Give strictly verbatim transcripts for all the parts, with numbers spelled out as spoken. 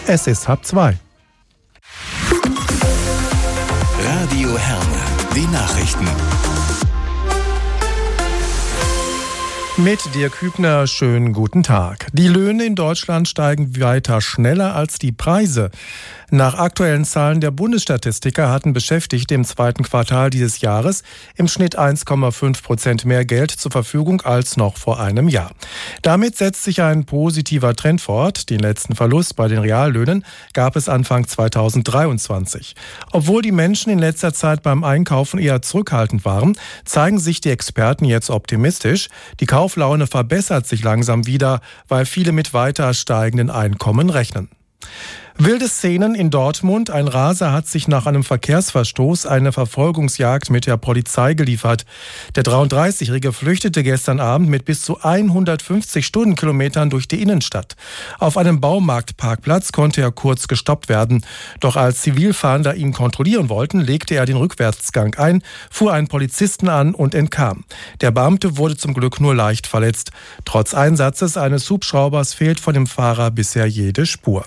Es ist halb zwei. Radio Herne, die Nachrichten. Mit Dirk Hübner, schönen guten Tag. Die Löhne in Deutschland steigen weiter schneller als die Preise. Nach aktuellen Zahlen der Bundesstatistiker hatten Beschäftigte im zweiten Quartal dieses Jahres im Schnitt eins Komma fünf Prozent mehr Geld zur Verfügung als noch vor einem Jahr. Damit setzt sich ein positiver Trend fort. Den letzten Verlust bei den Reallöhnen gab es Anfang zweitausenddreiundzwanzig. Obwohl die Menschen in letzter Zeit beim Einkaufen eher zurückhaltend waren, zeigen sich die Experten jetzt optimistisch. Die Kauflaune verbessert sich langsam wieder, weil viele mit weiter steigenden Einkommen rechnen. Wilde Szenen in Dortmund. Ein Raser hat sich nach einem Verkehrsverstoß eine Verfolgungsjagd mit der Polizei geliefert. Der dreiunddreißigjährige flüchtete gestern Abend mit bis zu hundertfünfzig Stundenkilometern durch die Innenstadt. Auf einem Baumarktparkplatz konnte er kurz gestoppt werden. Doch als Zivilfahnder ihn kontrollieren wollten, legte er den Rückwärtsgang ein, fuhr einen Polizisten an und entkam. Der Beamte wurde zum Glück nur leicht verletzt. Trotz Einsatzes eines Hubschraubers fehlt von dem Fahrer bisher jede Spur.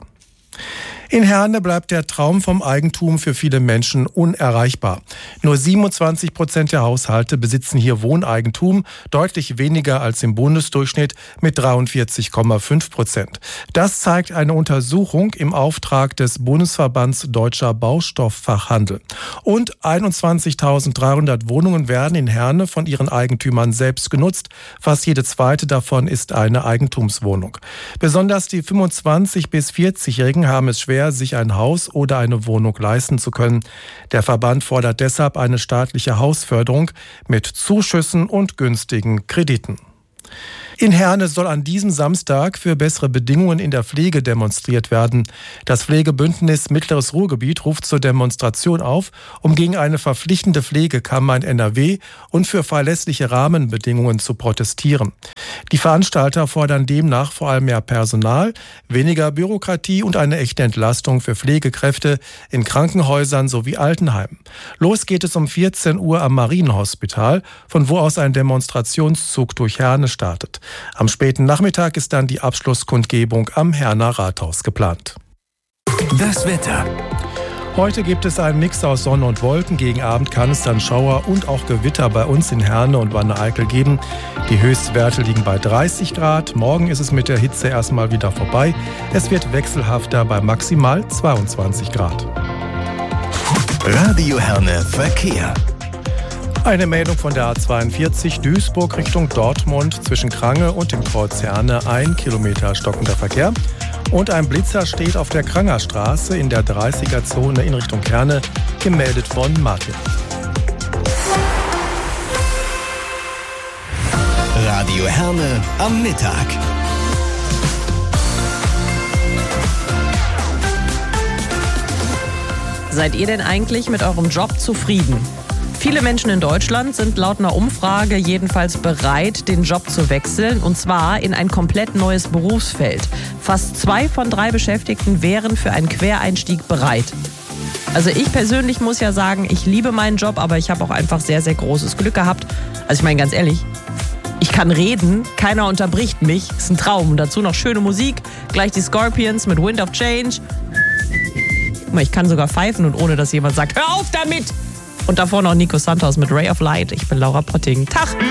In Herne bleibt der Traum vom Eigentum für viele Menschen unerreichbar. Nur siebenundzwanzig Prozent der Haushalte besitzen hier Wohneigentum, deutlich weniger als im Bundesdurchschnitt mit dreiundvierzig Komma fünf Prozent. Das zeigt eine Untersuchung im Auftrag des Bundesverbands Deutscher Baustofffachhandel. Und einundzwanzigtausenddreihundert Wohnungen werden in Herne von ihren Eigentümern selbst genutzt. Fast jede zweite davon ist eine Eigentumswohnung. Besonders die fünfundzwanzig- bis vierzigjährigen haben es schwer, sich ein Haus oder eine Wohnung leisten zu können. Der Verband fordert deshalb eine staatliche Hausförderung mit Zuschüssen und günstigen Krediten. In Herne soll an diesem Samstag für bessere Bedingungen in der Pflege demonstriert werden. Das Pflegebündnis Mittleres Ruhrgebiet ruft zur Demonstration auf, um gegen eine verpflichtende Pflegekammer in N R W und für verlässliche Rahmenbedingungen zu protestieren. Die Veranstalter fordern demnach vor allem mehr Personal, weniger Bürokratie und eine echte Entlastung für Pflegekräfte in Krankenhäusern sowie Altenheimen. Los geht es um vierzehn Uhr am Marienhospital, von wo aus ein Demonstrationszug durch Herne startet. Am späten Nachmittag ist dann die Abschlusskundgebung am Herner Rathaus geplant. Das Wetter. Heute gibt es einen Mix aus Sonne und Wolken. Gegen Abend kann es dann Schauer und auch Gewitter bei uns in Herne und Wanne-Eickel geben. Die Höchstwerte liegen bei dreißig Grad. Morgen ist es mit der Hitze erstmal wieder vorbei. Es wird wechselhafter bei maximal zweiundzwanzig Grad. Radio Herne Verkehr. Eine Meldung von der A zweiundvierzig Duisburg Richtung Dortmund zwischen Krange und dem Kreuz Herne, ein Kilometer stockender Verkehr. Und ein Blitzer steht auf der Krangerstraße in der dreißiger-Zone in Richtung Herne, gemeldet von Martin. Radio Herne am Mittag. Seid ihr denn eigentlich mit eurem Job zufrieden? Viele Menschen in Deutschland sind laut einer Umfrage jedenfalls bereit, den Job zu wechseln, und zwar in ein komplett neues Berufsfeld. Fast zwei von drei Beschäftigten wären für einen Quereinstieg bereit. Also ich persönlich muss ja sagen, ich liebe meinen Job, aber ich habe auch einfach sehr, sehr großes Glück gehabt. Also ich meine ganz ehrlich, ich kann reden, keiner unterbricht mich, ist ein Traum. Und dazu noch schöne Musik, gleich die Scorpions mit Wind of Change. Ich kann sogar pfeifen und ohne dass jemand sagt, hör auf damit! Und davor noch Nico Santos mit Ray of Light. Ich bin Laura Potting. Tag!